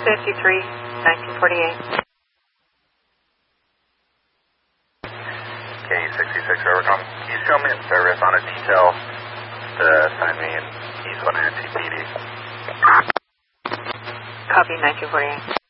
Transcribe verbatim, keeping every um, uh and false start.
fifty-three, nineteen forty-eight. K sixty-six, Overcom. Can you show me in service on a detail to sign me in East one hundred T P D? Copy, nineteen forty-eight.